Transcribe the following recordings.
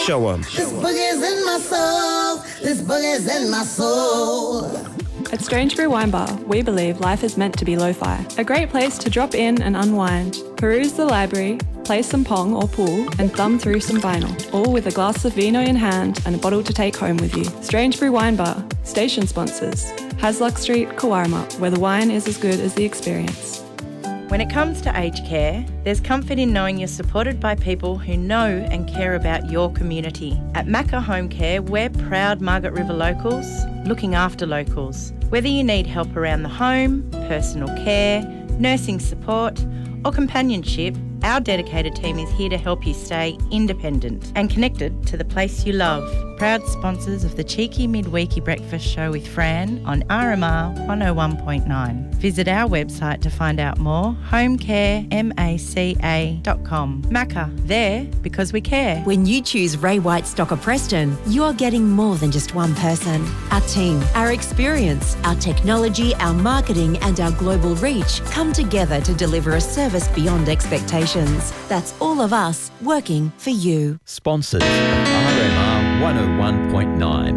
Show 'em. This boogie's in my soul. This boogie's in my soul. At Strange Brew Wine Bar, we believe life is meant to be lo-fi. A great place to drop in and unwind, peruse the library, play some pong or pool, and thumb through some vinyl, all with a glass of vino in hand and a bottle to take home with you. Strange Brew Wine Bar, station sponsors. Hasluck Street, Kawarama, where the wine is as good as the experience. When it comes to aged care, there's comfort in knowing you're supported by people who know and care about your community. At Macca Home Care, we're proud Margaret River locals, looking after locals. Whether you need help around the home, personal care, nursing support, or companionship, our dedicated team is here to help you stay independent and connected to the place you love. Proud sponsors of the Cheeky Midweeky Breakfast Show with Fran on RMR 101.9. Visit our website to find out more, homecaremaca.com. Macca, there because we care. When you choose Ray White Stocker Preston, you are getting more than just one person. Our team, our experience, our technology, our marketing and our global reach come together to deliver a service beyond expectations. That's all of us working for you. Sponsors RMR 101.9.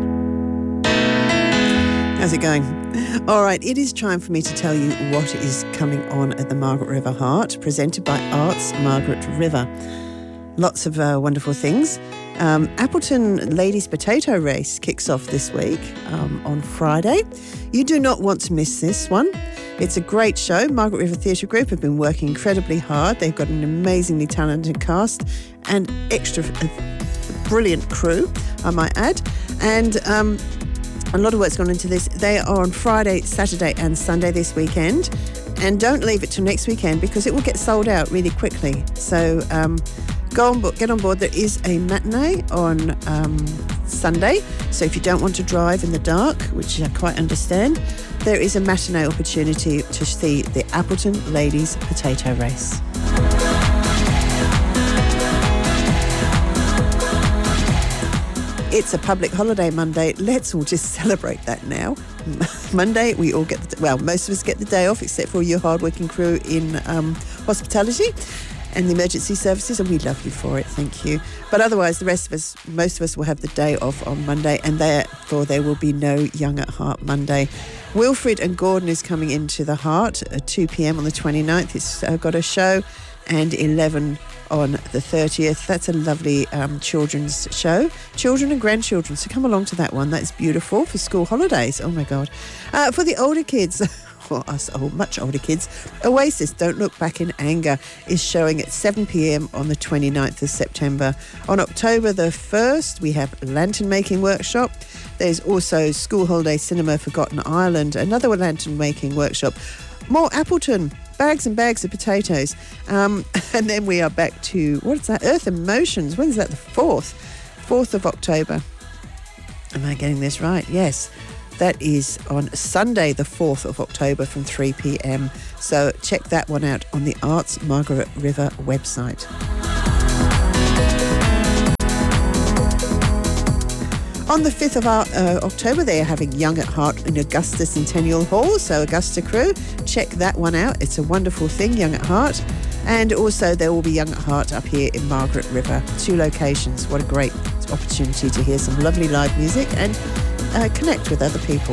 How's it going? All right, it is time for me to tell you what is coming on at the Margaret River Heart, presented by Arts Margaret River. Lots of wonderful things. Appleton Ladies Potato Race kicks off this week on Friday. You do not want to miss this one. It's a great show. Margaret River Theatre Group have been working incredibly hard. They've got an amazingly talented cast and extra brilliant crew, I might add. And a lot of work's gone into this. They are on Friday, Saturday and Sunday this weekend. And don't leave it till next weekend because it will get sold out really quickly. So get on board. There is a matinee on Sunday. So if you don't want to drive in the dark, which I quite understand, there is a matinee opportunity to see the Appleton Ladies Potato Race. It's a public holiday Monday. Let's all just celebrate that now. Monday, we all get most of us get the day off, except for your hardworking crew in hospitality and the emergency services, and we love you for it, thank you. But otherwise, most of us will have the day off on Monday, and therefore there will be no Young at Heart Monday. Wilfred and Gordon is coming into the Heart at 2 p.m. on the 29th. It's got a show, and 11 on the 30th. That's a lovely children's show. Children and grandchildren, so come along to that one. That's beautiful for school holidays. Oh, my God. For the older kids... for us much older kids, Oasis Don't Look Back in Anger is showing at 7 p.m. on the 29th of September. On October the 1st, we have Lantern Making Workshop. There's also School Holiday Cinema Forgotten Island, another lantern making workshop. More Appleton, bags and bags of potatoes. And then we are back to, what is that? Earth and Motions. When is that? The 4th of October. Am I getting this right? Yes. That is on Sunday, the 4th of October from 3 p.m. So check that one out on the Arts Margaret River website. On the 5th of October, they are having Young at Heart in Augusta Centennial Hall. So Augusta crew, check that one out. It's a wonderful thing, Young at Heart. And also there will be Young at Heart up here in Margaret River. 2 locations. What a great opportunity to hear some lovely live music and connect with other people.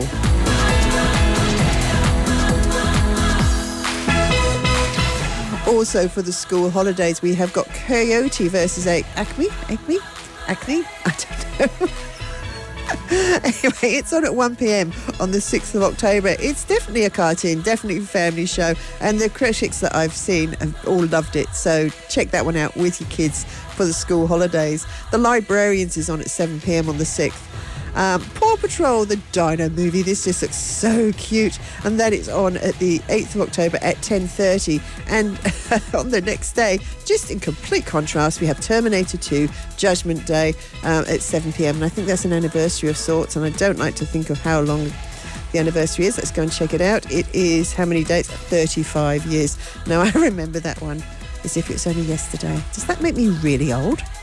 Also for the school holidays, we have got Coyote versus Acme. I don't know. Anyway, it's on at 1 p.m. on the 6th of October. It's definitely a cartoon, definitely a family show, and the critics that I've seen have all loved it. So check that one out with your kids for the school holidays. The Librarians is on at 7 p.m. on the 6th. Paw Patrol, the Dino movie. This just looks so cute. And that is on at the 8th of October at 10:30. And on the next day, just in complete contrast, we have Terminator 2, Judgment Day at 7 p.m. And I think that's an anniversary of sorts. And I don't like to think of how long the anniversary is. Let's go and check it out. It is, how many dates? 35 years. Now, I remember that one as if it's only yesterday. Does that make me really old?